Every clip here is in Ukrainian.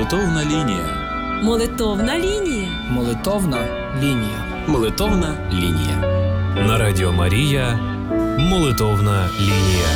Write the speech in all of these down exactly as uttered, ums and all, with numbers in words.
Молитовна лінія. Молитовна лінія. Молитовна лінія. Молитовна лінія. На Радіо Марія. Молитовна лінія.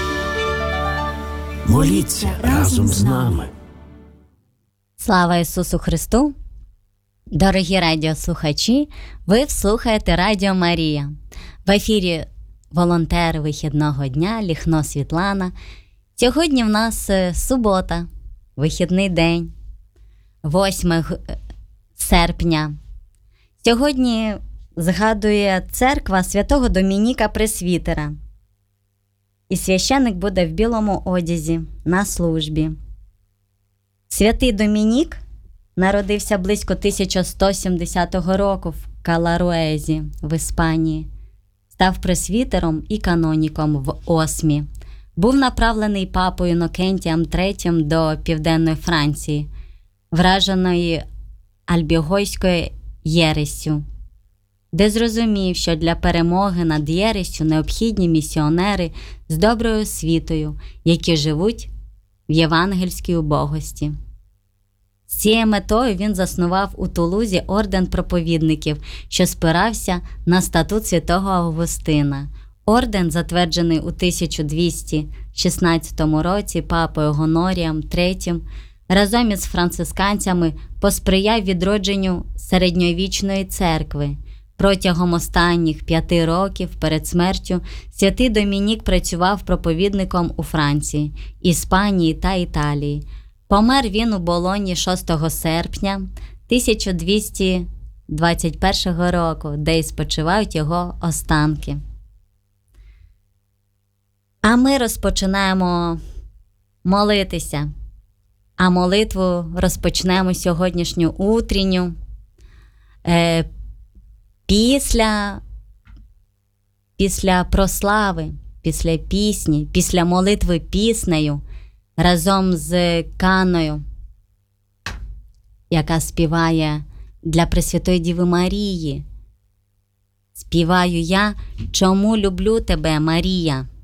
Моліться разом з нами. Слава Ісусу Христу! Дорогі радіослухачі, ви слухаєте Радіо Марія. В ефірі волонтер вихідного дня Ліхно Світлана. Сьогодні в нас субота, вихідний день, восьмого серпня. Сьогодні згадує церква святого Домініка Пресвітера. І священик буде в білому одязі на службі. Святий Домінік народився близько тисяча сто сімдесятого року в Каларуезі в Іспанії. Став пресвітером і каноніком в Осмі. Був направлений папою Інокентієм третім до Південної Франції, враженої альбігойською єрессю, де зрозумів, що для перемоги над єрессю необхідні місіонери з доброю освітою, які живуть в євангельській убогості. З цією метою він заснував у Тулузі орден проповідників, що спирався на статут святого Августина. Орден, затверджений у тисяча двісті шістнадцятому році папою Гонорієм третім, разом із францисканцями посприяв відродженню середньовічної церкви. Протягом останніх п'яти років перед смертю святий Домінік працював проповідником у Франції, Іспанії та Італії. Помер він у Болоні шостого серпня тисяча двісті двадцять першого року, де й спочивають його останки. А ми розпочинаємо молитися. А молитву розпочнемо сьогоднішню утренню е, після, після прослави, після пісні, після молитви піснею разом з Каною, яка співає для Пресвятої Діви Марії. Співаю я, чому люблю тебе, Марія.